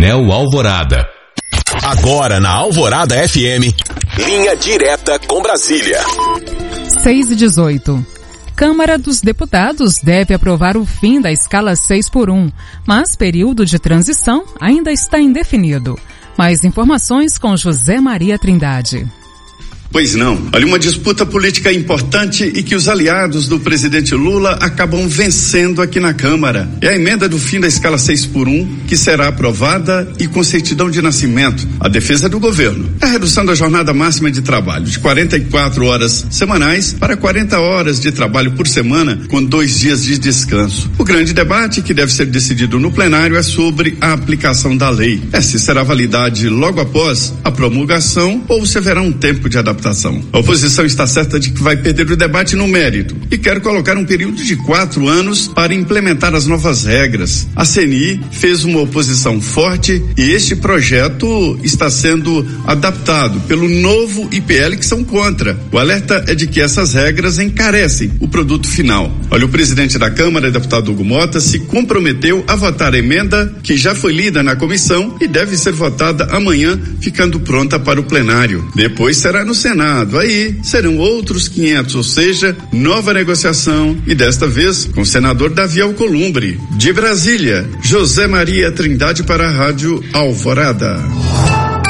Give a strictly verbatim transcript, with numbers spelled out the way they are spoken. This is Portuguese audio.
Coronel Alvorada. Agora na Alvorada F M, linha direta com Brasília. seis e dezoito. Câmara dos Deputados deve aprovar o fim da escala seis por um, mas período de transição ainda está indefinido. Mais informações com José Maria Trindade. Pois não. Olha, uma disputa política importante e que os aliados do presidente Lula acabam vencendo aqui na Câmara. É a emenda do fim da escala seis por um que será aprovada e com certidão de nascimento. A defesa do governo. A redução da jornada máxima de trabalho de quarenta e quatro horas semanais para quarenta horas de trabalho por semana com dois dias de descanso. O grande debate que deve ser decidido no plenário é sobre a aplicação da lei. É se será validade logo após a promulgação ou se haverá um tempo de adaptação. A oposição está certa de que vai perder o debate no mérito e quer colocar um período de quatro anos para implementar as novas regras. A C N I fez uma oposição forte e este projeto está sendo adaptado pelo novo I P L que são contra. O alerta é de que essas regras encarecem o produto final. Olha, o presidente da Câmara, deputado Hugo Mota, se comprometeu a votar a emenda que já foi lida na comissão e deve ser votada amanhã, ficando pronta para o plenário. Depois será no Senado. Aí serão outros quinhentos, ou seja, nova negociação e desta vez com o senador Davi Alcolumbre. De Brasília, José Maria Trindade para a Rádio Alvorada.